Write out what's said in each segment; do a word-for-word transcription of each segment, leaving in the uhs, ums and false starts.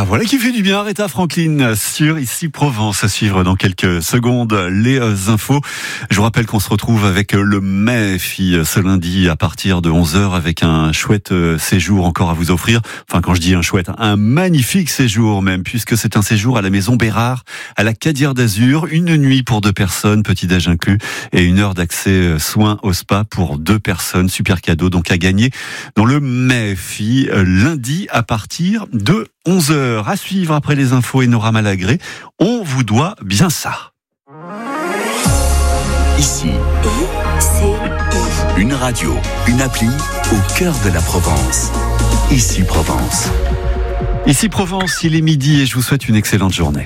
voilà qui fait du bien. Aretha Franklin sur Ici Provence. À suivre dans quelques secondes les infos. Je vous rappelle qu'on se retrouve avec le M E F I ce lundi à partir de onze heures avec un chouette séjour encore à vous offrir. Enfin, quand je dis un chouette, un magnifique séjour même, puisque c'est un séjour à la Maison Bérard, à la Cadière d'Azur. Une nuit pour deux personnes, petit-déj inclus, et une heure d'accès soins au spa pour deux personnes. Super cadeau donc à gagner dans le M E F I lundi à partir de onze heures. À suivre après les infos et Nora Malagré. On vous doit bien ça. Ici, une radio, une appli au cœur de la Provence. Ici Provence. Ici Provence, il est midi et je vous souhaite une excellente journée.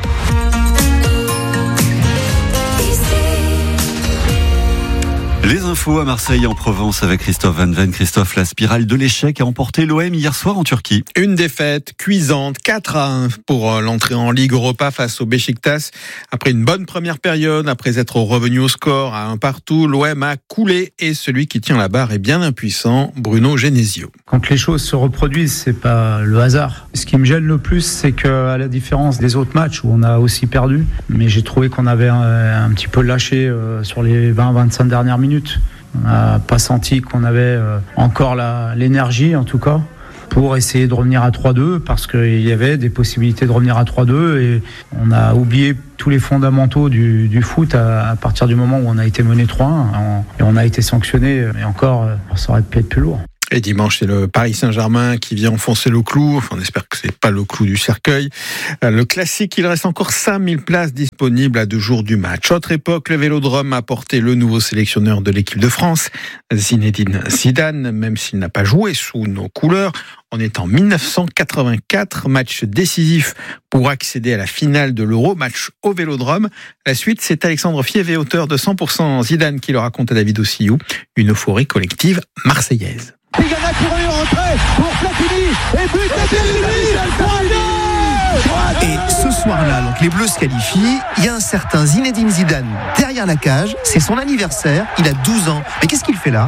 Les infos à Marseille en Provence avec Christophe Van Ven. Christophe, la spirale de l'échec a emporté l'O M hier soir en Turquie. Une défaite cuisante, quatre à un pour l'entrée en Ligue Europa face au Beşiktaş. Après une bonne première période, après être revenu au score à un partout, l'O M a coulé et celui qui tient la barre est bien impuissant, Bruno Genesio. Quand les choses se reproduisent, c'est pas le hasard. Ce qui me gêne le plus, c'est qu'à la différence des autres matchs où on a aussi perdu, mais j'ai trouvé qu'on avait un, un petit peu lâché sur les vingt à vingt-cinq dernières minutes. On n'a pas senti qu'on avait encore la, l'énergie, en tout cas, pour essayer de revenir à trois deux, parce qu'il y avait des possibilités de revenir à trois deux, et on a oublié tous les fondamentaux du, du foot à, à partir du moment où on a été mené trois un, et on a été sanctionné, et encore, ça aurait pu être plus lourd. Et dimanche, c'est le Paris Saint-Germain qui vient enfoncer le clou. Enfin, on espère que c'est pas le clou du cercueil. Le classique, il reste encore cinq mille places disponibles à deux jours du match. Autre époque, le Vélodrome a porté le nouveau sélectionneur de l'équipe de France, Zinedine Zidane, même s'il n'a pas joué sous nos couleurs. On est en dix-neuf cent quatre-vingt-quatre, match décisif pour accéder à la finale de l'Euro, match au Vélodrome. La suite, c'est Alexandre Fievé, auteur de cent pour cent Zidane, qui le raconte à David Ossillou. Une euphorie collective marseillaise. Il y en a qui ont eu rentré pour Platini et but de Et ce soir-là, donc les Bleus se qualifient. Il y a un certain Zinedine Zidane derrière la cage. C'est son anniversaire. Il a douze ans. Mais qu'est-ce qu'il fait là ?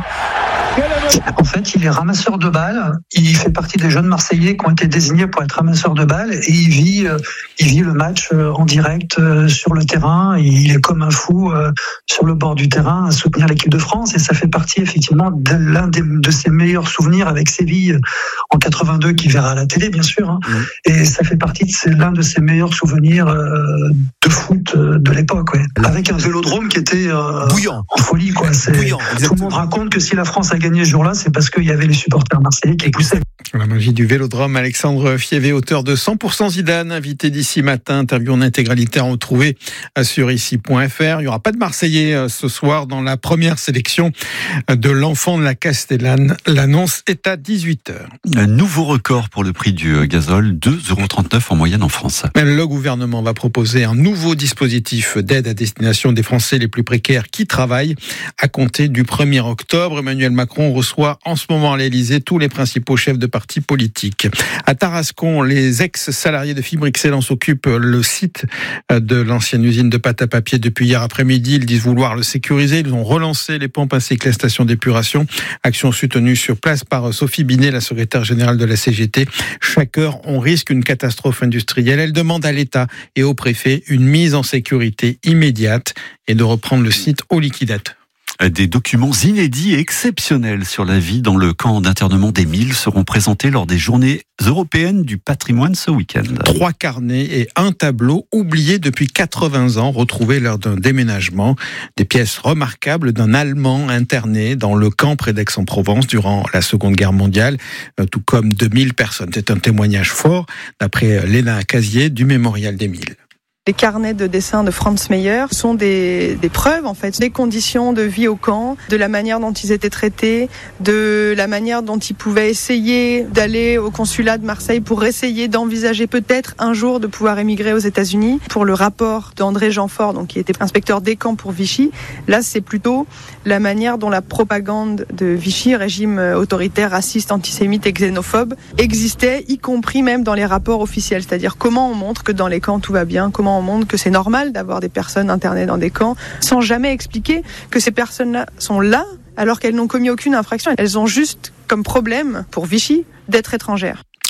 En fait, il est ramasseur de balles. Il fait partie des jeunes Marseillais qui ont été désignés pour être ramasseurs de balles et il vit, euh, il vit le match euh, en direct euh, sur le terrain. Et il est comme un fou euh, sur le bord du terrain à soutenir l'équipe de France et ça fait partie effectivement de l'un des, de ses meilleurs souvenirs avec Séville en quatre-vingt-deux qu'il verra à la télé bien sûr. Hein. Mmh. Et ça fait partie de c'est l'un de ses meilleurs souvenirs euh, de foot euh, de l'époque. Ouais. Avec un Vélodrome qui était euh, bouillant, en folie quoi. C'est, bouillant, tout le monde raconte que si la France a gagné ce jour-là, c'est parce qu'il y avait les supporters marseillais qui poussaient. La magie du Vélodrome, Alexandre Fievé, auteur de cent pour cent Zidane, invité d'ici matin, interview en intégralité à retrouver sur ici point f r. Il n'y aura pas de Marseillais ce soir dans la première sélection de l'enfant de la Castellane. L'annonce est à dix-huit heures. Un nouveau record pour le prix du gazole, deux euros trente-neuf en moyenne en France. Le gouvernement va proposer un nouveau dispositif d'aide à destination des Français les plus précaires qui travaillent à compter du premier octobre. Emmanuel Macron reçoit en ce moment à l'Élysée tous les principaux chefs de partis politiques. À Tarascon, les ex-salariés de Fibre Excellence occupent le site de l'ancienne usine de pâte à papier depuis hier après-midi. Ils disent vouloir le sécuriser. Ils ont relancé les pompes ainsi que la station d'épuration. Action soutenue sur place par Sophie Binet, la secrétaire générale de la C G T. Chaque heure, on risque une catastrophe industrielle. Elle demande à l'État et au préfet une mise en sécurité immédiate et de reprendre le site au liquidateur. Des documents inédits et exceptionnels sur la vie dans le camp d'internement d'Émile seront présentés lors des journées européennes du patrimoine ce week-end. Trois carnets et un tableau oubliés depuis quatre-vingts ans, retrouvés lors d'un déménagement. Des pièces remarquables d'un Allemand interné dans le camp près d'Aix-en-Provence durant la Seconde Guerre mondiale, tout comme deux mille personnes. C'est un témoignage fort, d'après Léna Casier du Mémorial d'Émile. Les carnets de dessin de Franz Meyer sont des, des preuves, en fait, des conditions de vie au camp, de la manière dont ils étaient traités, de la manière dont ils pouvaient essayer d'aller au consulat de Marseille pour essayer d'envisager peut-être un jour de pouvoir émigrer aux États-Unis. Pour le rapport d'André Jeanfort, donc, qui était inspecteur des camps pour Vichy, là, c'est plutôt la manière dont la propagande de Vichy, régime autoritaire, raciste, antisémite et xénophobe, existait, y compris même dans les rapports officiels. C'est-à-dire comment on montre que dans les camps tout va bien, comment on montre que c'est normal d'avoir des personnes internées dans des camps, sans jamais expliquer que ces personnes-là sont là alors qu'elles n'ont commis aucune infraction. Elles ont juste comme problème, pour Vichy, d'être étrangères.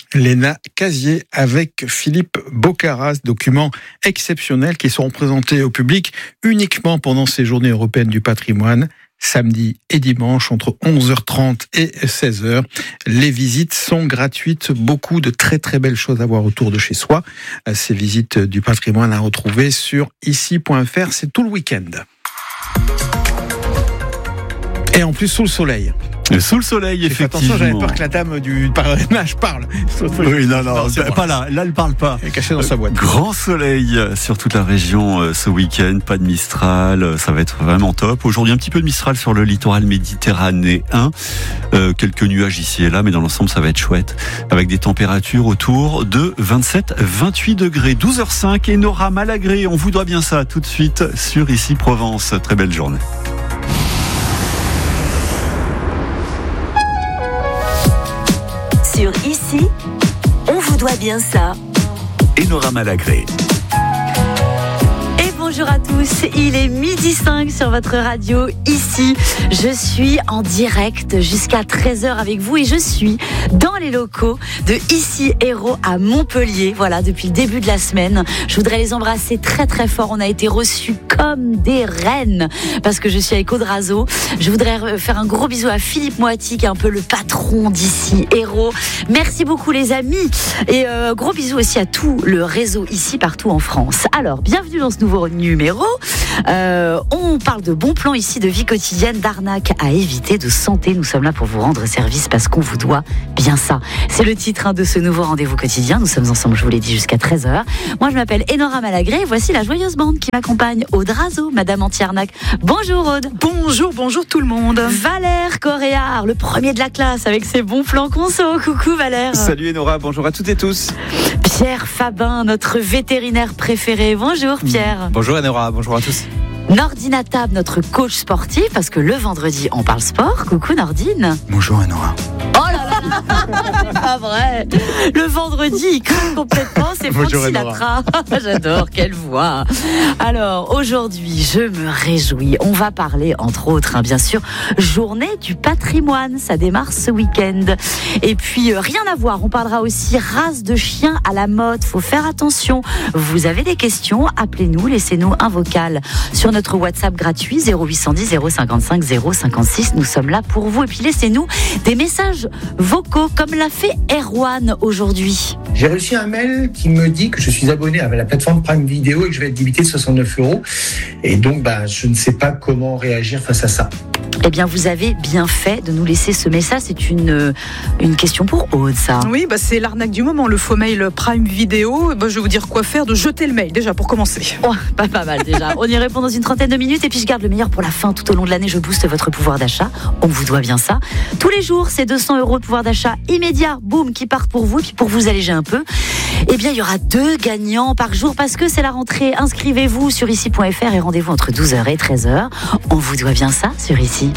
Léna Casier avec Philippe Boccarat, documents exceptionnels qui seront présentés au public uniquement pendant ces journées européennes du patrimoine, samedi et dimanche entre onze heures trente et seize heures. Les visites sont gratuites, beaucoup de très très belles choses à voir autour de chez soi. Ces visites du patrimoine à retrouver sur ici point f r, c'est tout le week-end. Et en plus sous le soleil. Sous le soleil, effectivement. Attention, j'avais peur que la dame du parrainage parle. Oui, non, non, non pas là. Là, elle parle pas. Elle est cachée dans sa boîte. Grand soleil sur toute la région euh, ce week-end. Pas de Mistral. Ça va être vraiment top. Aujourd'hui, un petit peu de Mistral sur le littoral méditerranéen. Euh, quelques nuages ici et là, mais dans l'ensemble, ça va être chouette. Avec des températures autour de vingt-sept à vingt-huit degrés. douze heures cinq et Nora Malagré. On vous doit bien ça tout de suite sur Ici Provence. Très belle journée. Sur Ici, on vous doit bien ça. Et Nora Malagré. Et bonjour à tous, il est midi cinq sur votre radio Ici. Je suis en direct jusqu'à treize heures avec vous et je suis dans les locaux de Ici Héros à Montpellier. Voilà, depuis le début de la semaine. Je voudrais les embrasser très très fort. On a été reçus comme des reines parce que je suis avec Audrazo. Je voudrais faire un gros bisou à Philippe Moati qui est un peu le patron d'Ici Héros. Merci beaucoup les amis et euh, gros bisous aussi à tout le réseau Ici partout en France. Alors, bienvenue dans ce nouveau numéro. Euh, on parle de bons plans ici, de vie quotidienne, d'arnaques à éviter, de santé. Nous sommes là pour vous rendre service parce qu'on vous doit bien ça. C'est le titre hein, de ce nouveau rendez-vous quotidien. Nous sommes ensemble, je vous l'ai dit, jusqu'à treize heures. Moi, je m'appelle Enora Malagré et voici la joyeuse bande qui m'accompagne. Audrazo, Madame Anti-Arnaque. Bonjour Aude. Bonjour, bonjour tout le monde. Valère Coréard, le premier de la classe avec ses bons plans conso. Coucou Valère. Salut Enora, bonjour à toutes et tous. Pierre Fabin, notre vétérinaire préféré. Bonjour Pierre. Bonjour Enora, bonjour à tous. Nordine Atab, notre coach sportif, parce que le vendredi, on parle sport. Coucou Nordine. Bonjour Enora. Oh là là, pas vrai. Le vendredi, il craque complètement, c'est Franck Sinatra. J'adore, quelle voix. Alors, aujourd'hui, je me réjouis. On va parler, entre autres, hein, bien sûr, journée du patrimoine. Ça démarre ce week-end. Et puis, euh, rien à voir. On parlera aussi race de chien à la mode. Faut faire attention. Vous avez des questions? Appelez-nous, laissez-nous un vocal sur notre WhatsApp gratuit zéro huit cent dix zéro cinquante-cinq zéro cinquante-six. Nous sommes là pour vous. Et puis, laissez-nous des messages vocaux comme l'a fait Erwan aujourd'hui. J'ai reçu un mail qui me dit que je suis abonné à la plateforme Prime Video et que je vais être limité de soixante-neuf euros. Et donc, bah, je ne sais pas comment réagir face à ça. Eh bien, vous avez bien fait de nous laisser ce message. C'est une, une question pour Aude, ça. Oui, bah, c'est l'arnaque du moment. Le faux mail Prime Video. Bah, je vais vous dire quoi faire, de jeter le mail, déjà, pour commencer. Oh, pas, pas mal, déjà. On y répond dans une trentaine de minutes. Et puis, je garde le meilleur pour la fin. Tout au long de l'année, je booste votre pouvoir d'achat. On vous doit bien ça. Tous les jours, c'est deux cents euros de pouvoir d'achat immédiat, boum, qui partent pour vous. Et puis, pour vous alléger un peu, eh bien, il y aura deux gagnants par jour parce que c'est la rentrée. Inscrivez-vous sur ici point f r et rendez-vous entre douze heures et treize heures. On vous doit bien ça sur Ici.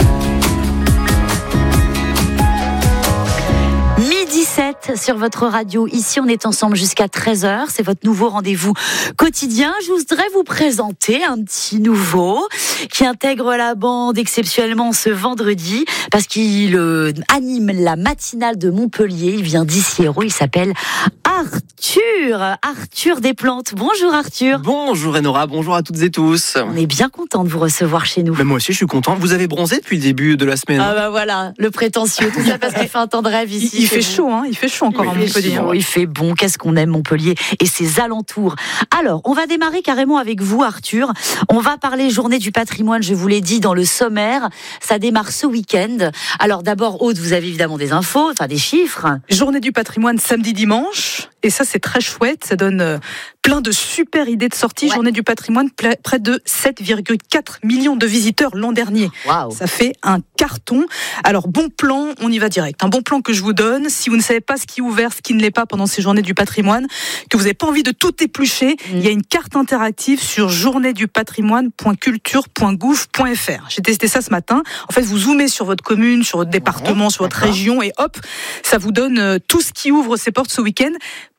dix-sept sur votre radio. Ici, on est ensemble jusqu'à treize heures. C'est votre nouveau rendez-vous quotidien. Je voudrais vous présenter un petit nouveau qui intègre la bande exceptionnellement ce vendredi parce qu'il euh, anime la matinale de Montpellier. Il vient d'Ici Héros. Il s'appelle Arthur. Arthur Desplantes. Bonjour Arthur. Bonjour Enora, bonjour à toutes et tous. On est bien content de vous recevoir chez nous. Mais moi aussi, je suis content. Vous avez bronzé depuis le début de la semaine. Ah bah voilà, le prétentieux. Tout ça parce qu'il fait un temps de rêve ici. Il, il fait chaud, hein. Il fait chaud encore à Montpellier. Chaud, il fait bon. Qu'est-ce qu'on aime Montpellier et ses alentours. Alors, on va démarrer carrément avec vous, Arthur. On va parler journée du patrimoine. Je vous l'ai dit dans le sommaire. Ça démarre ce week-end. Alors d'abord, Aude, vous avez évidemment des infos, enfin des chiffres. Journée du patrimoine samedi dimanche. Et ça, c'est très chouette. Ça donne plein de super idées de sortie. Ouais. Journée du patrimoine, près de sept virgule quatre millions de visiteurs l'an dernier. Wow. Ça fait un carton. Alors, bon plan, on y va direct. Un bon plan que je vous donne. Si vous ne savez pas ce qui est ouvert, ce qui ne l'est pas pendant ces journées du patrimoine, que vous n'avez pas envie de tout éplucher, mmh. il y a une carte interactive sur journée du patrimoine point culture point gouv point f r. J'ai testé ça ce matin. En fait, vous zoomez sur votre commune, sur votre département, ouais, sur votre d'accord. région et hop, ça vous donne tout ce qui ouvre ses portes ce week-end.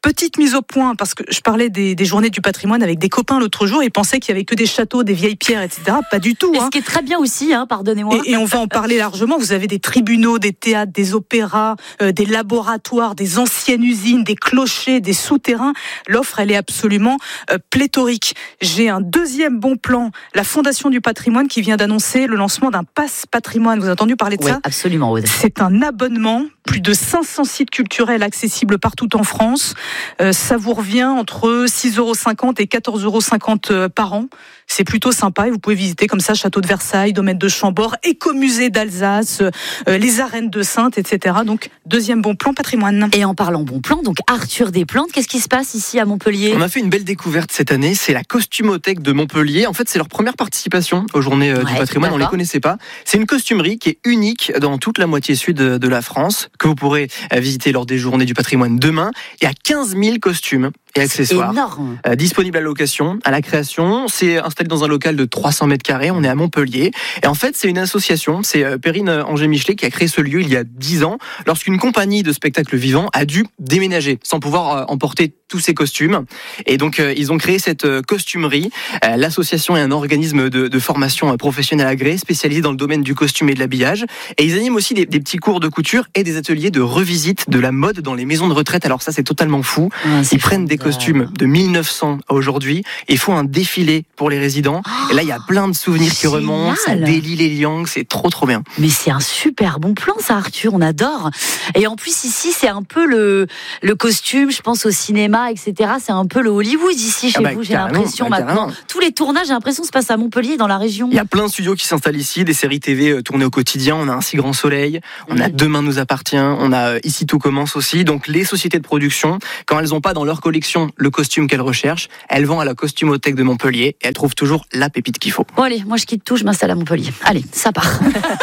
Petite mise au point, parce que je parlais des, des journées du patrimoine avec des copains l'autre jour, ils pensaient qu'il y avait que des châteaux, des vieilles pierres, et cetera. Pas du tout. Hein. Ce qui est très bien aussi, hein, pardonnez-moi. Et, et on va en parler largement. Vous avez des tribunaux, des théâtres, des opéras, euh, des laboratoires, des anciennes usines, des clochers, des souterrains. L'offre, elle est absolument euh, pléthorique. J'ai un deuxième bon plan. La Fondation du patrimoine qui vient d'annoncer le lancement d'un pass patrimoine. Vous avez entendu parler de oui, ça ? Absolument, Aude. C'est un abonnement. Plus de cinq cents sites culturels accessibles partout en France. Euh, ça vous revient entre six euros cinquante et quatorze euros cinquante par an. C'est plutôt sympa et vous pouvez visiter comme ça Château de Versailles, Domaine de Chambord, Écomusée d'Alsace, euh, les arènes de Saintes, et cetera. Donc, deuxième bon plan patrimoine. Et en parlant bon plan, donc Arthur Desplantes, qu'est-ce qui se passe ici à Montpellier ? On a fait une belle découverte cette année, c'est la Costumothèque de Montpellier. En fait, c'est leur première participation aux Journées euh, ouais, du patrimoine, on ne les connaissait pas. C'est une costumerie qui est unique dans toute la moitié sud de, de la France, que vous pourrez euh, visiter lors des Journées du patrimoine demain. Il y a quinze mille costumes et accessoires. C'est énorme. Euh, disponibles à la location, à la création. C'est installé dans un local de trois cents mètres carrés. On est à Montpellier. Et en fait, c'est une association. C'est euh, Perrine Angers-Michelet qui a créé ce lieu il y a dix ans, lorsqu'une compagnie de spectacles vivants a dû déménager sans pouvoir euh, emporter tous ces costumes. Et donc, euh, ils ont créé cette euh, costumerie. Euh, l'association est un organisme de, de formation euh, professionnelle agréé, spécialisé dans le domaine du costume et de l'habillage. Et ils animent aussi des, des petits cours de couture et des ateliers de revisite de la mode dans les maisons de retraite. Alors ça, c'est totalement fou. Ah, ils prennent des costumes de mille neuf cents à aujourd'hui et font un défilé pour les résidents. Oh, et là, il y a plein de souvenirs qui remontent. Ça délie les liangs. C'est trop, trop bien. Mais c'est un super bon plan, ça, Arthur. On adore. Et en plus, ici, c'est un peu le, le costume, je pense au cinéma, et cetera. C'est un peu le Hollywood ici, chez ah bah, vous, j'ai l'impression bah, maintenant. Carrément. Tous les tournages, j'ai l'impression, se passent à Montpellier, dans la région. Il y a plein de studios qui s'installent ici, des séries T V tournées au quotidien. On a Un si grand soleil, on a Demain nous appartient, on a Ici tout commence aussi. Donc les sociétés de production, quand elles n'ont pas dans leur collection le costume qu'elles recherchent, elles vont à la Costumothèque de Montpellier et elles trouvent toujours la pépite qu'il faut. Bon allez, moi je quitte tout, je m'installe à Montpellier. Allez, ça part.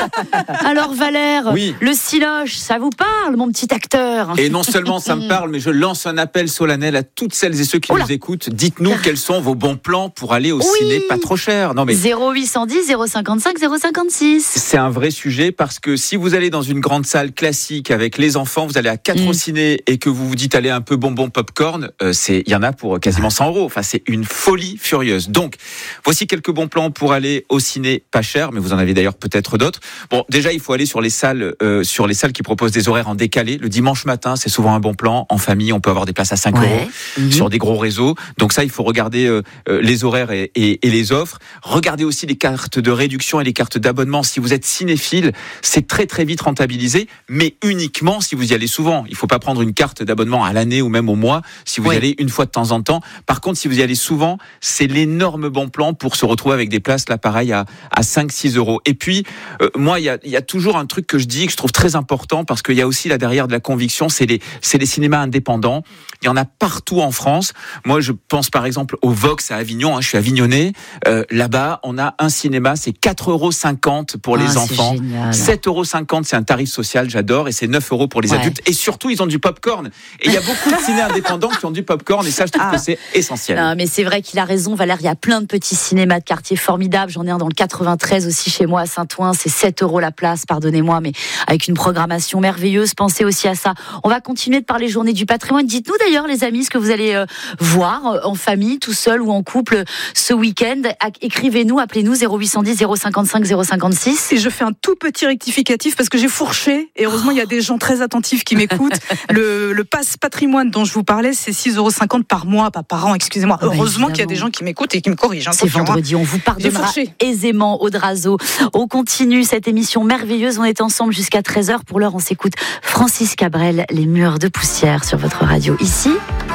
Alors Valère, oui. Le Cinoche, ça vous parle, mon petit acteur ? Et non seulement ça me parle, mais je lance un appel solennel à toutes celles et ceux qui Oula. nous écoutent. Dites-nous quels sont vos bons plans pour aller au oui. ciné pas trop cher. Non mais zéro huit cent dix, zéro cinquante-cinq, zéro cinquante-six. c'est un vrai sujet parce que si vous allez dans une grande salle classique avec les enfants, vous allez à quatre Mm. au ciné et que vous vous dites allez un peu bonbon popcorn, euh, c'est il y en a pour quasiment cent euros. Enfin c'est une folie furieuse. Donc voici quelques bons plans pour aller au ciné pas cher, mais vous en avez d'ailleurs peut-être d'autres. Bon déjà il faut aller sur les salles euh, sur les salles qui proposent des horaires en décalé. Le dimanche matin c'est souvent un bon plan. En famille on peut avoir des places à cinq Ouais. euros Mm-hmm. sur des gros réseaux. Donc ça il faut regarder euh, euh, les horaires et, et, et les offres. Regardez aussi les cartes de réduction et les cartes d'abonnement. Si vous êtes cinéphile, c'est très très vite rentabilisé, mais uniquement si vous y allez souvent. Il ne faut pas prendre une carte d'abonnement à l'année ou même au mois si vous Oui. y allez une fois de temps en temps. Par contre, si vous y allez souvent, c'est l'énorme bon plan pour se retrouver avec des places là pareil à, à cinq six euros. Et puis, euh, moi, il y a, y a toujours un truc que je dis que je trouve très important parce qu'il y a aussi là derrière de la conviction, c'est les, c'est les cinémas indépendants. Il y en a partout en France. Moi, je pense par exemple au Vox à Avignon. Hein, je suis avignonnais. Euh, là-bas, on a un cinéma, c'est quatre euros cinquante pour Ah, les c'est enfants. génial. sept euros cinquante, c'est un tarif social, j'adore. Et c'est neuf euros pour les Ouais. adultes. Et surtout, ils ont du popcorn. Et il y a beaucoup de ciné indépendants qui ont du popcorn. Et ça, je trouve Ah. que c'est essentiel. Non, mais c'est vrai qu'il a raison, Valère. Il y a plein de petits cinémas de quartier formidables. J'en ai un dans le quatre-vingt-treize aussi chez moi à Saint-Ouen. C'est sept euros la place, pardonnez-moi, mais avec une programmation merveilleuse. Pensez aussi à ça. On va continuer de parler Journée du patrimoine. Dites-nous d'ailleurs, les amis, ce que vous allez euh, voir euh, en famille, tout seul ou en couple ce week-end. Écrivez-nous, appelez-nous zéro huit cent dix, zéro cinquante-cinq, zéro cinquante-six. Et je fais un tout petit rectificatif parce que j'ai fourché. Et heureusement, il y a des gens très attentifs qui m'écoutent. le, le pass patrimoine dont je vous parlais, c'est six euros cinquante par mois, pas par an, excusez-moi. Ah bah, Heureusement qu'il y a évidemment. des gens qui m'écoutent et qui me corrigent. Hein, C'est vendredi, on vous pardonnera fourché. aisément, Audrazo. On continue cette émission merveilleuse. On est ensemble jusqu'à treize heures. Pour l'heure, on s'écoute Francis Cabrel, Les murs de poussière sur votre radio. Ici,